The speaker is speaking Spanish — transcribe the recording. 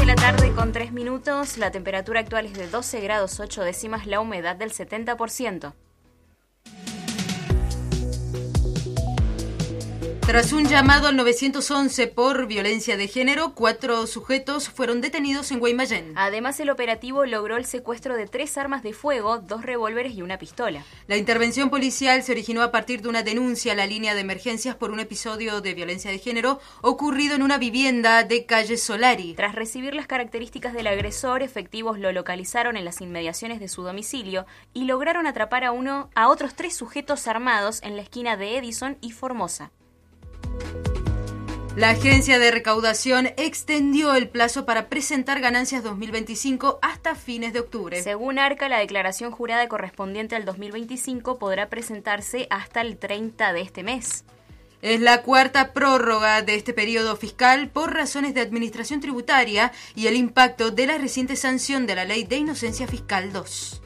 4:03, la temperatura actual es de 12 grados 8 décimas, la humedad del 70%. Tras un llamado al 911 por violencia de género, 4 sujetos fueron detenidos en Guaymallén. Además, el operativo logró el secuestro de 3 armas de fuego, 2 revólveres y una pistola. La intervención policial se originó a partir de una denuncia a la línea de emergencias por un episodio de violencia de género ocurrido en una vivienda de calle Solari. Tras recibir las características del agresor, efectivos lo localizaron en las inmediaciones de su domicilio y lograron atrapar a otros 3 sujetos armados en la esquina de Edison y Formosa. La agencia de recaudación extendió el plazo para presentar ganancias 2025 hasta fines de octubre. Según Arca, la declaración jurada correspondiente al 2025 podrá presentarse hasta el 30 de este mes. Es la 4ª prórroga de este periodo fiscal por razones de administración tributaria y el impacto de la reciente sanción de la Ley de Inocencia Fiscal 2.